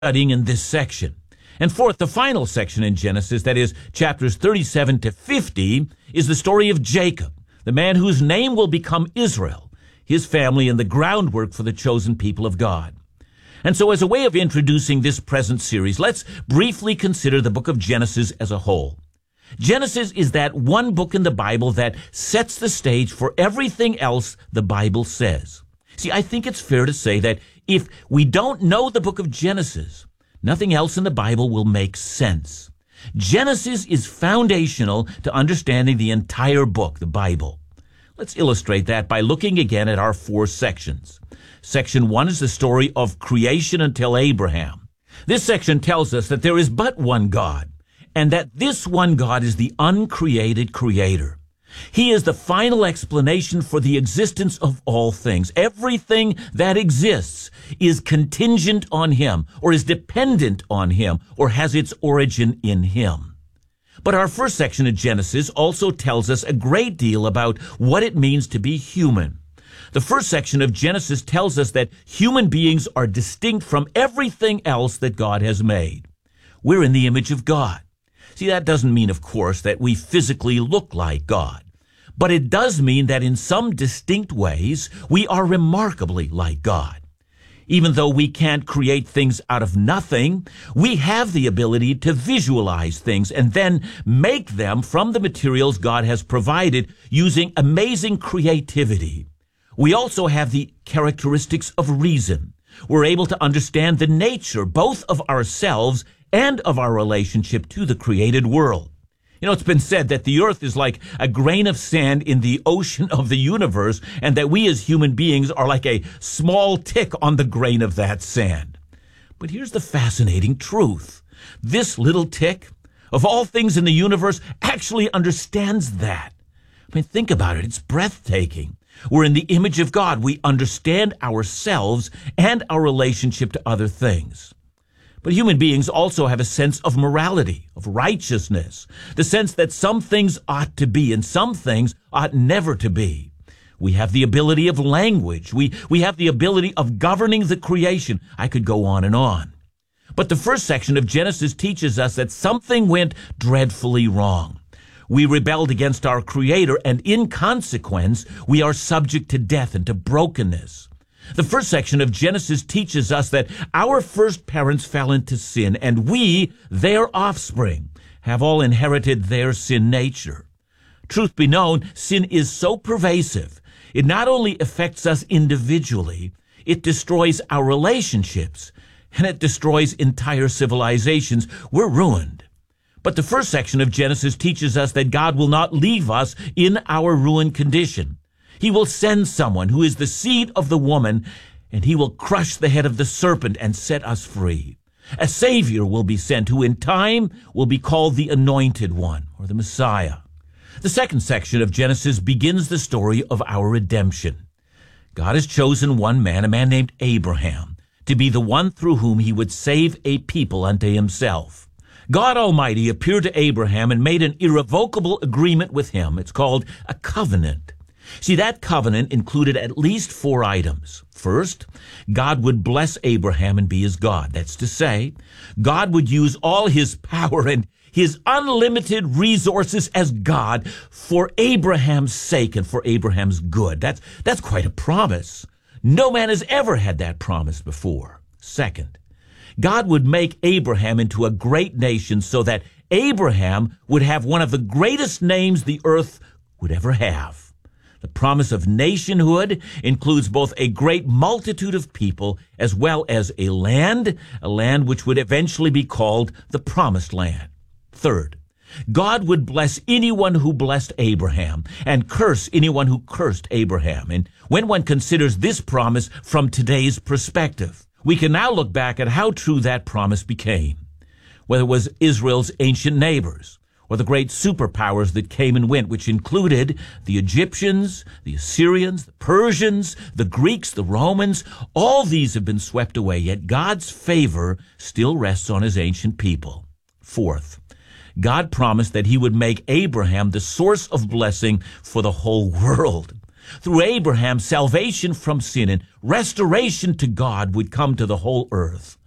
studying in this section. And fourth, the final section in Genesis, that is chapters 37 to 50, is the story of Jacob, the man whose name will become Israel, his family, and the groundwork for the chosen people of God. And so as a way of introducing this present series, let's briefly consider the book of Genesis as a whole. Genesis is that one book in the Bible that sets the stage for everything else the Bible says. See, I think it's fair to say that if we don't know the book of Genesis, nothing else in the Bible will make sense. Genesis is foundational to understanding the entire book, the Bible. Let's illustrate that by looking again at our four sections. Section 1 is the story of creation until Abraham. This section tells us that there is but one God, and that this one God is the uncreated creator. He is the final explanation for the existence of all things. Everything that exists is contingent on him, or is dependent on him, or has its origin in him. But our first section of Genesis also tells us a great deal about what it means to be human. The first section of Genesis tells us that human beings are distinct from everything else that God has made. We're in the image of God. See, that doesn't mean, of course, that we physically look like God. But it does mean that in some distinct ways, we are remarkably like God. Even though we can't create things out of nothing, we have the ability to visualize things and then make them from the materials God has provided using amazing creativity. We also have the characteristics of reason. We're able to understand the nature both of ourselves and of our relationship to the created world. You know, it's been said that the earth is like a grain of sand in the ocean of the universe, and that we as human beings are like a small tick on the grain of that sand. But here's the fascinating truth. This little tick, of all things in the universe, actually understands that. I mean, think about it. It's breathtaking. We're in the image of God. We understand ourselves and our relationship to other things. But human beings also have a sense of morality, of righteousness, the sense that some things ought to be and some things ought never to be. We have the ability of language. We have the ability of governing the creation. I could go on and on. But the first section of Genesis teaches us that something went dreadfully wrong. We rebelled against our Creator, and in consequence, we are subject to death and to brokenness. The first section of Genesis teaches us that our first parents fell into sin, and we, their offspring, have all inherited their sin nature. Truth be known, sin is so pervasive, it not only affects us individually, it destroys our relationships, and it destroys entire civilizations. We're ruined. But the first section of Genesis teaches us that God will not leave us in our ruined condition. He will send someone who is the seed of the woman, and he will crush the head of the serpent and set us free. A Savior will be sent who in time will be called the Anointed One, or the Messiah. The second section of Genesis begins the story of our redemption. God has chosen one man, a man named Abraham, to be the one through whom he would save a people unto himself. God Almighty appeared to Abraham and made an irrevocable agreement with him. It's called a covenant. See, that covenant included at least 4 items. First, God would bless Abraham and be his God. That's to say, God would use all his power and his unlimited resources as God for Abraham's sake and for Abraham's good. That's quite a promise. No man has ever had that promise before. Second, God would make Abraham into a great nation so that Abraham would have one of the greatest names the earth would ever have. The promise of nationhood includes both a great multitude of people as well as a land which would eventually be called the Promised Land. Third, God would bless anyone who blessed Abraham and curse anyone who cursed Abraham. And when one considers this promise from today's perspective, we can now look back at how true that promise became. Whether it was Israel's ancient neighbors, or the great superpowers that came and went, which included the Egyptians, the Assyrians, the Persians, the Greeks, the Romans. All these have been swept away, yet God's favor still rests on his ancient people. Fourth, God promised that he would make Abraham the source of blessing for the whole world. Through Abraham, salvation from sin and restoration to God would come to the whole earth.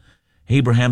Abraham